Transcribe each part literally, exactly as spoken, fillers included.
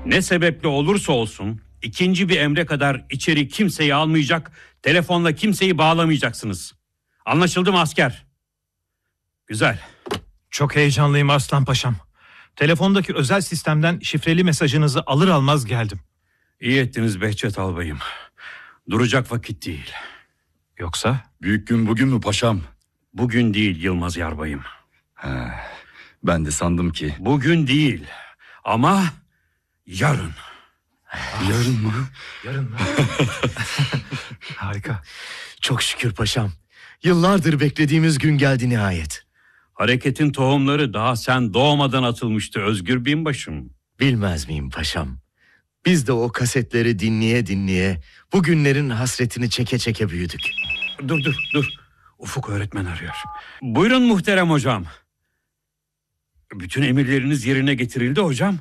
Ne sebeple olursa olsun ikinci bir emre kadar içeri kimseyi almayacak, telefonla kimseyi bağlamayacaksınız. Anlaşıldı mı asker? Güzel. Çok heyecanlıyım Arslan Paşam. Telefondaki özel sistemden şifreli mesajınızı alır almaz geldim. İyi ettiniz Behçet albayım. Duracak vakit değil. Yoksa? Büyük gün bugün mü paşam? Bugün değil Yılmaz Yarbayım. He, ben de sandım ki. Bugün değil ama yarın. Yarın mı? Yarın mı? Harika. Çok şükür paşam. Yıllardır beklediğimiz gün geldi nihayet. Hareketin tohumları daha sen doğmadan atılmıştı Özgür Binbaşım. Bilmez miyim paşam? Biz de o kasetleri dinleye dinleye bu günlerin hasretini çeke çeke büyüdük. Dur dur dur. Ufuk öğretmen arıyor. Buyurun muhterem hocam. Bütün emirleriniz yerine getirildi hocam.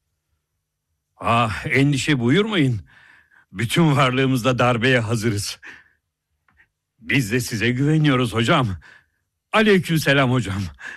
Ah, endişe buyurmayın. Bütün varlığımızla darbeye hazırız. Biz de size güveniyoruz hocam. Aleykümselam hocam.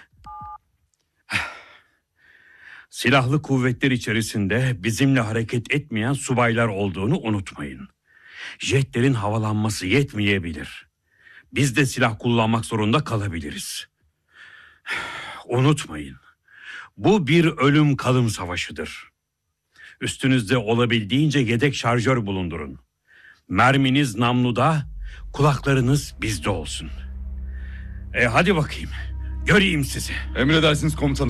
Silahlı kuvvetler içerisinde bizimle hareket etmeyen subaylar olduğunu unutmayın. Jetlerin havalanması yetmeyebilir. Biz de silah kullanmak zorunda kalabiliriz. Unutmayın. Bu bir ölüm kalım savaşıdır. Üstünüzde olabildiğince yedek şarjör bulundurun. Merminiz namluda, kulaklarınız bizde olsun. E hadi bakayım. Göreyim sizi. Emredersiniz komutanım.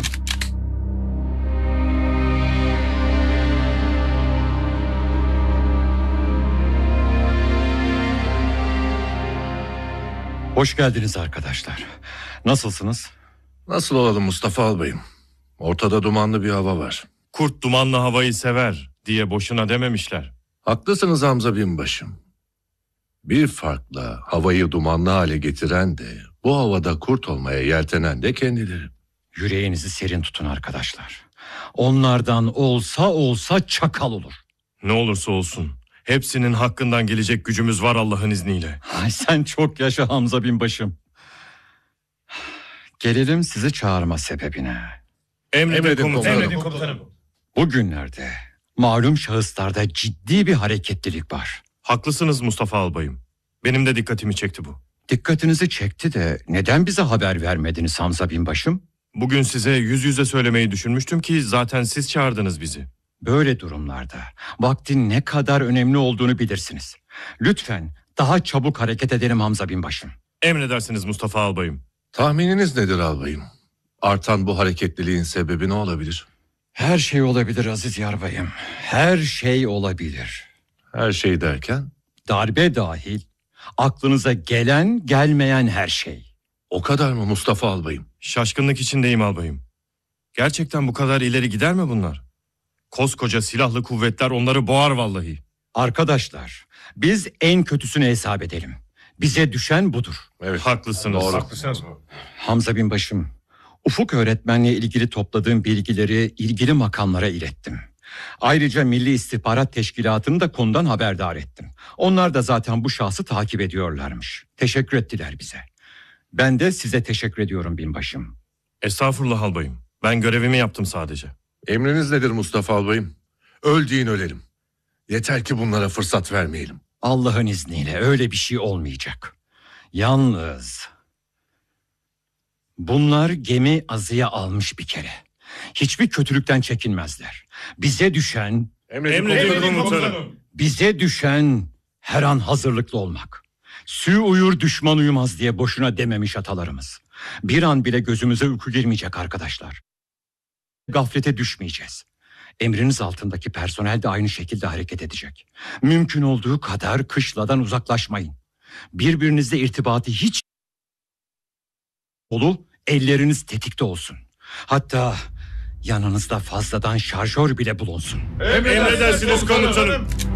Hoş geldiniz arkadaşlar. Nasılsınız? Nasıl olalım Mustafa albayım? Ortada dumanlı bir hava var. Kurt dumanlı havayı sever diye boşuna dememişler. Haklısınız Hamza binbaşım. Bir farkla havayı dumanlı hale getiren de bu havada kurt olmaya yeltenen de kendileri. Yüreğinizi serin tutun arkadaşlar. Onlardan olsa olsa çakal olur. Ne olursa olsun hepsinin hakkından gelecek gücümüz var Allah'ın izniyle. Ay sen çok yaşa Hamza binbaşım. Gelelim sizi çağırma sebebine. Emredin, Emredin komutanım. komutanım. komutanım. Bugünlerde malum şahıslarda ciddi bir hareketlilik var. Haklısınız Mustafa albayım. Benim de dikkatimi çekti bu. Dikkatinizi çekti de neden bize haber vermediniz Hamza binbaşım? Bugün size yüz yüze söylemeyi düşünmüştüm ki zaten siz çağırdınız bizi. Böyle durumlarda vaktin ne kadar önemli olduğunu bilirsiniz. Lütfen daha çabuk hareket edelim Hamza binbaşım. Emredersiniz Mustafa albayım. Tahmininiz nedir albayım? Artan bu hareketliliğin sebebi ne olabilir? Her şey olabilir Aziz Yarbayım. Her şey olabilir. Her şey derken? Darbe dahil aklınıza gelen gelmeyen her şey. O kadar mı Mustafa albayım? Şaşkınlık içindeyim albayım. Gerçekten bu kadar ileri gider mi bunlar? Koskoca silahlı kuvvetler onları boğar vallahi. Arkadaşlar biz en kötüsünü hesap edelim. Bize düşen budur. Evet. Haklısınız. Doğru. Haklısınız. Hamza binbaşım, Ufuk öğretmenle ilgili topladığım bilgileri ilgili makamlara ilettim. Ayrıca Milli İstihbarat Teşkilatı'nı da konudan haberdar ettim. Onlar da zaten bu şahsı takip ediyorlarmış. Teşekkür ettiler bize. Ben de size teşekkür ediyorum binbaşım. Estağfurullah albayım. Ben görevimi yaptım sadece. Emriniz nedir Mustafa albayım? Öl deyin ölelim. Yeter ki bunlara fırsat vermeyelim. Allah'ın izniyle öyle bir şey olmayacak. Yalnız bunlar gemi azıya almış bir kere. Hiçbir kötülükten çekinmezler. Bize düşen, Emredin komutanım. bize düşen her an hazırlıklı olmak. Sü uyur düşman uyumaz diye boşuna dememiş atalarımız. Bir an bile gözümüze uyku girmeyecek arkadaşlar. Gaflete düşmeyeceğiz. Emriniz altındaki personel de aynı şekilde hareket edecek. Mümkün olduğu kadar kışladan uzaklaşmayın. Birbirinizle irtibatı hiç dolu, elleriniz tetikte olsun. Hatta yanınızda fazladan şarjör bile bulunsun. Emredersiniz komutanım.